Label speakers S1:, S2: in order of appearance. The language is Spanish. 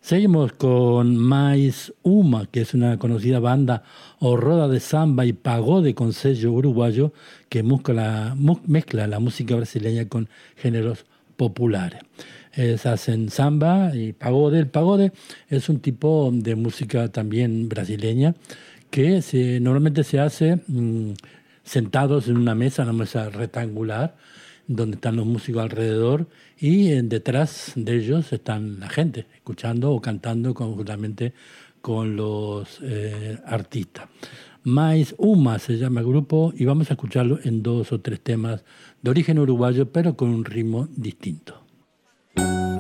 S1: Seguimos con Mais Uma, que es una conocida banda o roda de samba y pagode con sello uruguayo que mezcla la música brasileña con géneros populares. Hacen samba y pagode. El pagode es un tipo de música también brasileña que normalmente se hace sentados en una mesa rectangular, donde están los músicos alrededor y detrás de ellos están la gente escuchando o cantando conjuntamente con los artistas. Mais Uma se llama el grupo y vamos a escucharlo en 2 o 3 temas de origen uruguayo pero con un ritmo distinto.